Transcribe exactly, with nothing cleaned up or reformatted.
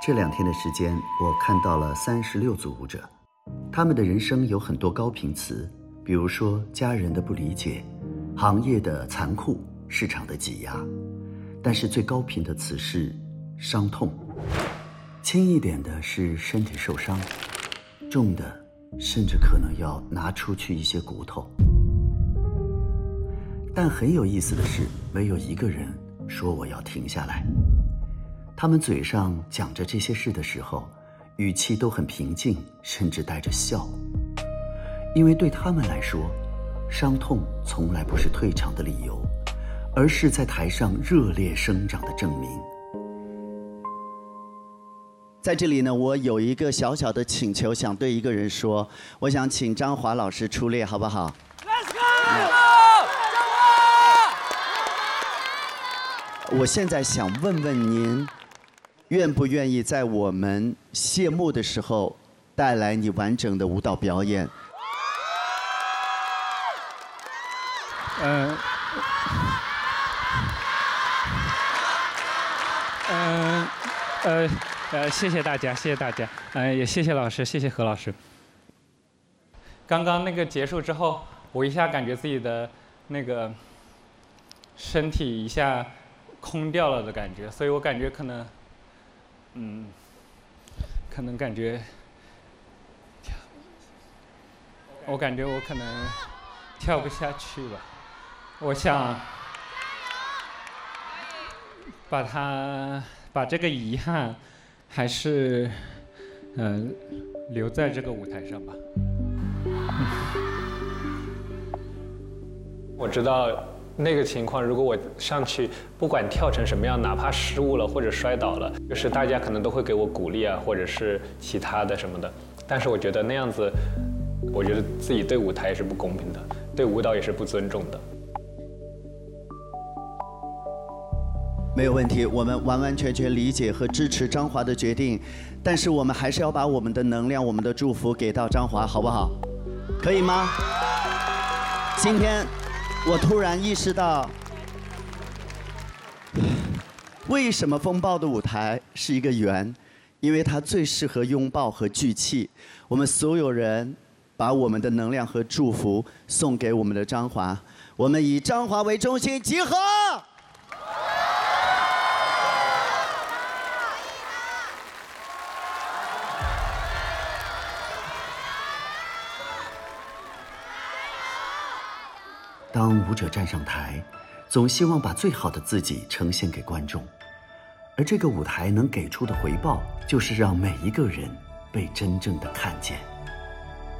这两天的时间，我看到了三十六组舞者，他们的人生有很多高频词，比如说家人的不理解，行业的残酷，市场的挤压。但是最高频的词是伤痛，轻一点的是身体受伤，重的甚至可能要拿出去一些骨头。但很有意思的是，没有一个人说我要停下来。他们嘴上讲着这些事的时候，语气都很平静，甚至带着笑。因为对他们来说，伤痛从来不是退场的理由，而是在台上热烈生长的证明。在这里呢，我有一个小小的请求，想对一个人说，我想请张华老师出列，好不好？ Let's go！ 我现在想问问您，愿不愿意在我们谢幕的时候带来你完整的舞蹈表演？ 嗯嗯呃呃，谢谢大家，谢谢大家，嗯、呃，也谢谢老师，谢谢何老师。刚刚那个结束之后，我一下感觉自己的那个身体一下空掉了的感觉，所以我感觉可能，嗯，可能感觉，我感觉我可能跳不下去了。我想把它把这个遗憾，还是嗯、呃、留在这个舞台上吧。 我知道那个情况，如果我上去，不管跳成什么样，哪怕失误了或者摔倒了，就是大家可能都会给我鼓励啊，或者是其他的什么的。但是我觉得那样子，我觉得自己对舞台也是不公平的，对舞蹈也是不尊重的。 没有问题，我们完完全全理解和支持张华的决定，但是我们还是要把我们的能量、我们的祝福给到张华，好不好？可以吗？今天我突然意识到，为什么风暴的舞台是一个圆？因为它最适合拥抱和聚气。我们所有人把我们的能量和祝福送给我们的张华，我们以张华为中心集合。当舞者站上台，总希望把最好的自己呈现给观众，而这个舞台能给出的回报，就是让每一个人被真正的看见。